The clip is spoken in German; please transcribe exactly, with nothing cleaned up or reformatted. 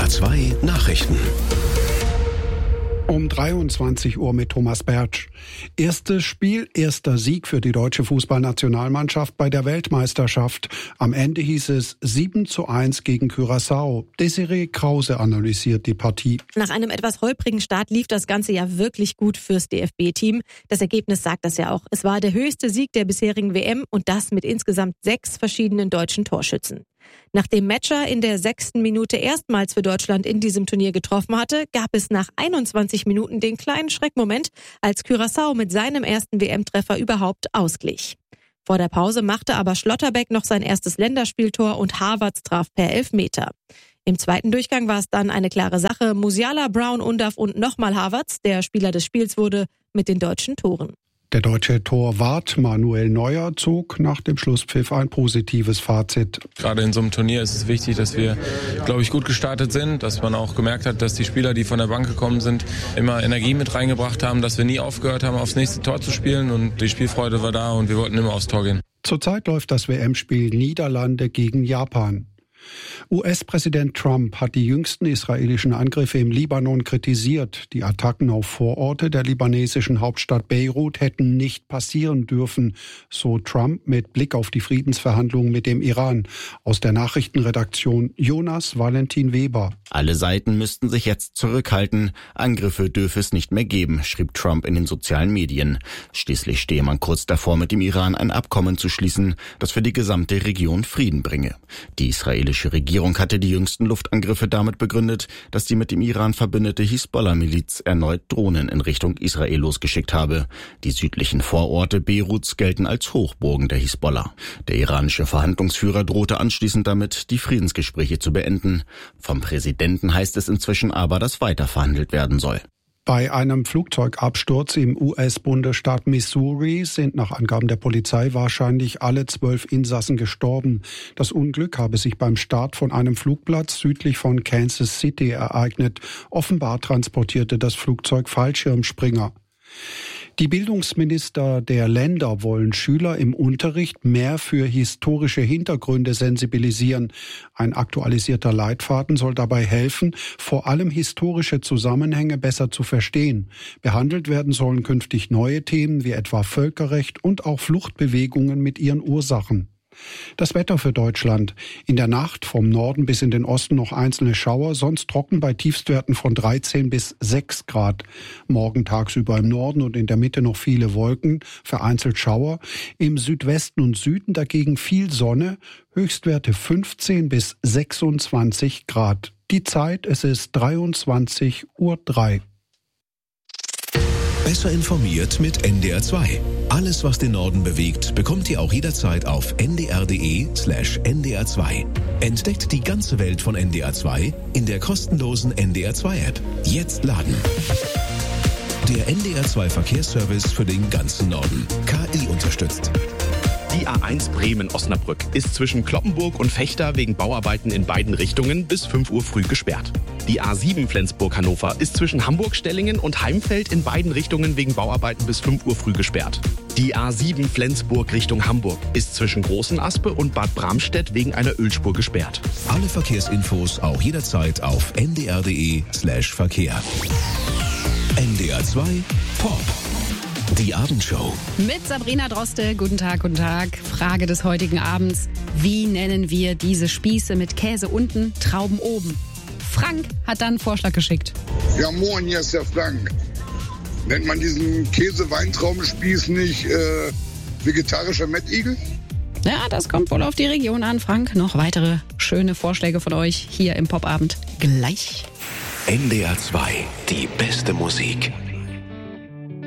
R zwei Nachrichten. Um dreiundzwanzig Uhr mit Thomas Bertsch. Erstes Spiel, erster Sieg für die deutsche Fußballnationalmannschaft bei der Weltmeisterschaft. Am Ende hieß es sieben zu eins gegen Curaçao. Desiree Krause analysiert die Partie. Nach einem etwas holprigen Start lief das Ganze ja wirklich gut fürs D F B-Team. Das Ergebnis sagt das ja auch. Es war der höchste Sieg der bisherigen W M und das mit insgesamt sechs verschiedenen deutschen Torschützen. Nachdem Metscher in der sechsten Minute erstmals für Deutschland in diesem Turnier getroffen hatte, gab es nach einundzwanzig Minuten den kleinen Schreckmoment, als Curaçao mit seinem ersten W M-Treffer überhaupt ausglich. Vor der Pause machte aber Schlotterbeck noch sein erstes Länderspieltor und Havertz traf per Elfmeter. Im zweiten Durchgang war es dann eine klare Sache. Musiala, Brown, Undav und nochmal Havertz, der Spieler des Spiels wurde, mit den deutschen Toren. Der deutsche Torwart Manuel Neuer zog nach dem Schlusspfiff ein positives Fazit. Gerade in so einem Turnier ist es wichtig, dass wir, glaube ich, gut gestartet sind, dass man auch gemerkt hat, dass die Spieler, die von der Bank gekommen sind, immer Energie mit reingebracht haben, dass wir nie aufgehört haben, aufs nächste Tor zu spielen und die Spielfreude war da und wir wollten immer aufs Tor gehen. Zurzeit läuft das W M-Spiel Niederlande gegen Japan. U S-Präsident Trump hat die jüngsten israelischen Angriffe im Libanon kritisiert. Die Attacken auf Vororte der libanesischen Hauptstadt Beirut hätten nicht passieren dürfen, so Trump mit Blick auf die Friedensverhandlungen mit dem Iran. Aus der Nachrichtenredaktion Jonas Valentin Weber. Alle Seiten müssten sich jetzt zurückhalten. Angriffe dürfe es nicht mehr geben, schrieb Trump in den sozialen Medien. Schließlich stehe man kurz davor, mit dem Iran ein Abkommen zu schließen, das für die gesamte Region Frieden bringe. Die israelische Die Regierung hatte die jüngsten Luftangriffe damit begründet, dass die mit dem Iran verbündete Hisbollah-Miliz erneut Drohnen in Richtung Israel losgeschickt habe. Die südlichen Vororte Beiruts gelten als Hochburgen der Hisbollah. Der iranische Verhandlungsführer drohte anschließend damit, die Friedensgespräche zu beenden. Vom Präsidenten heißt es inzwischen aber, dass weiter verhandelt werden soll. Bei einem Flugzeugabsturz im U S-Bundesstaat Missouri sind nach Angaben der Polizei wahrscheinlich alle zwölf Insassen gestorben. Das Unglück habe sich beim Start von einem Flugplatz südlich von Kansas City ereignet. Offenbar transportierte das Flugzeug Fallschirmspringer. Die Bildungsminister der Länder wollen Schüler im Unterricht mehr für historische Hintergründe sensibilisieren. Ein aktualisierter Leitfaden soll dabei helfen, vor allem historische Zusammenhänge besser zu verstehen. Behandelt werden sollen künftig neue Themen wie etwa Völkerrecht und auch Fluchtbewegungen mit ihren Ursachen. Das Wetter für Deutschland. In der Nacht vom Norden bis in den Osten noch einzelne Schauer, sonst trocken bei Tiefstwerten von dreizehn bis sechs Grad. Morgen tagsüber im Norden und in der Mitte noch viele Wolken, vereinzelt Schauer. Im Südwesten und Süden dagegen viel Sonne, Höchstwerte fünfzehn bis sechsundzwanzig Grad. Die Zeit, es ist dreiundzwanzig Uhr drei. Besser informiert mit N D R zwei. Alles, was den Norden bewegt, bekommt ihr auch jederzeit auf n d r punkt d e slash n d r zwei. Entdeckt die ganze Welt von N D R zwei in der kostenlosen N D R zwei App. Jetzt laden. Der N D R zwei Verkehrsservice für den ganzen Norden. K I unterstützt. Die A eins Bremen-Osnabrück ist zwischen Cloppenburg und Vechta wegen Bauarbeiten in beiden Richtungen bis fünf Uhr früh gesperrt. Die A sieben Flensburg-Hannover ist zwischen Hamburg-Stellingen und Heimfeld in beiden Richtungen wegen Bauarbeiten bis fünf Uhr früh gesperrt. Die A sieben Flensburg Richtung Hamburg ist zwischen Großenaspe und Bad Bramstedt wegen einer Ölspur gesperrt. Alle Verkehrsinfos auch jederzeit auf n d r punkt d e slash Verkehr. N D R zwei Pop. Die Abendshow. Mit Sabrina Droste. Guten Tag, guten Tag. Frage des heutigen Abends. Wie nennen wir diese Spieße mit Käse unten, Trauben oben? Frank hat dann einen Vorschlag geschickt. Ja, moin, hier ist der Frank. Nennt man diesen Käse-Weintraubenspieß nicht äh, vegetarischer Mettigel? Ja, das kommt wohl auf die Region an, Frank. Noch weitere schöne Vorschläge von euch hier im Popabend gleich. N D R zwei, die beste Musik.